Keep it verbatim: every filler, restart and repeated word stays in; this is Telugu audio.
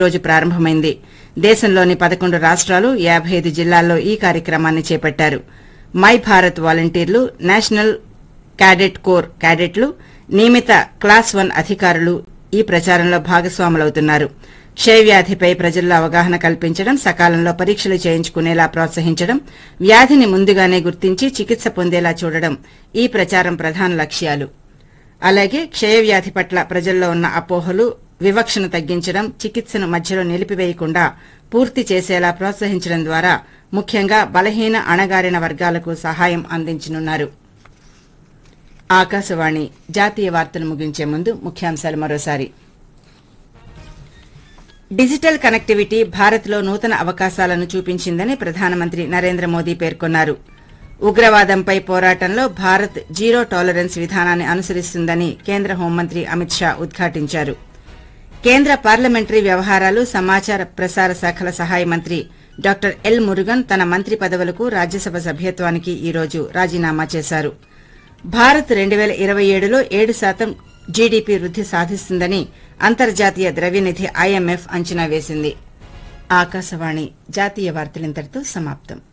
రోజు ప్రారంభమైంది. దేశంలోని పదకొండు రాష్ట్రాలు యాబై ఐదు జిల్లాల్లో ఈ కార్యక్రమాన్ని చేపట్టారు. మై భారత్ వాలంటీర్లు, నేషనల్ క్యాడెట్ కోర్ క్యాడెట్లు, నియమిత క్లాస్ వన్ అధికారులు ఈ ప్రచారంలో భాగస్వాములవుతున్నారు. క్షయవ్యాధిపై ప్రజల్లో అవగాహన కల్పించడం, సకాలంలో పరీక్షలు చేయించుకునేలా ప్రోత్సహించడం, వ్యాధిని ముందుగానే గుర్తించి చికిత్స పొందేలా చూడడం ఈ ప్రచారం ప్రధాన లక్ష్యాలు. అలాగే క్షయవ్యాధి పట్ల ప్రజల్లో ఉన్న అపోహలు, వివక్షను తగ్గించడం, చికిత్సను మధ్యలో నిలిపివేయకుండా పూర్తి చేసేలా ప్రోత్సహించడం ద్వారా ముఖ్యంగా బలహీన అణగారిన వర్గాలకు సహాయం అందించనున్నారు. ఆకాశవాణి జాతీయ వార్తలు ముగించే ముందు ముఖ్యాంశాలు మరోసారి. డిజిటల్ కనెక్టివిటీ భారత్లో నూతన అవకాశాలను చూపించిందని ప్రధానమంత్రి నరేంద్ర మోదీ పేర్కొన్నారు. ఉగ్రవాదంపై పోరాటంలో భారత్ జీరో టాలరెన్స్ విధానాన్ని అనుసరిస్తుందని కేంద్ర హోంమంత్రి అమిత్ షా ఉద్ఘాటించారు. కేంద్ర పార్లమెంటరీ వ్యవహారాలు, సమాచార ప్రసార శాఖల సహాయ మంత్రి డాక్టర్ ఎల్ మురుగన్ తన మంత్రి పదవులకు రాజ్యసభ సభ్యత్వానికి ఈ రోజు రాజీనామా చేశారు. భారత్ రెండు పేల ఇరవై ఏడులో ఏడు శాతం జీడీపీ వృద్ది సాధిస్తుందని అంతర్జాతీయ ద్రవ్యనిధి ఐఎంఎఫ్ అంచనా వేసింది. ఆకాశవాణి జాతీయ వార్తలింతటితో సమాప్తం.